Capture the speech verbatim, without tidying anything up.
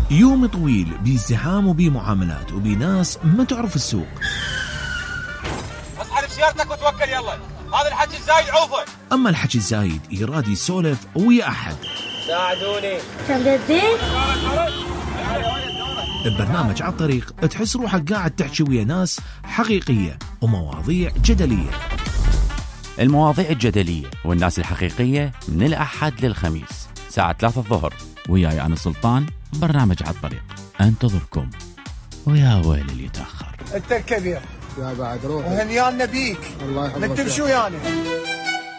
يوم طويل بازدحام وبمعاملات وبناس ما تعرف السوق. اصحى بسيارتك وتوكل يلا، هذا الحكي الزايد عوفه. أما الحكي الزايد يراد يسولف ويا أحد. ساعدوني. كم جديد؟ ببرنامج على الطريق تحس روحك قاعد تحكي ويا ناس حقيقية ومواضيع جدلية. المواضيع الجدلية والناس الحقيقية من الأحد للخميس ساعة ثلاثة الظهر، وياي أنا سلطان. برنامج على الطريق انتظركم، ويا ويل اللي يتأخر. انت الكبير يا بعد روح وهنيان نبيك. الله يحفظك. نكتب شو يعني؟